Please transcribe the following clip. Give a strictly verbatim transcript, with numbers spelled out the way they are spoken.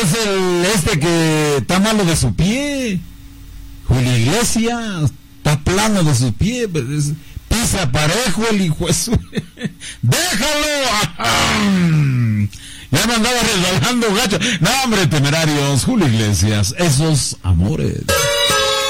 es el este que está malo de su pie. Julio Iglesias está plano de su pie. Pisa parejo el hijo de su... ¡Déjalo! Ya me andaba resbalando, gacho. No, hombre, temerarios. Julio Iglesias, esos amores.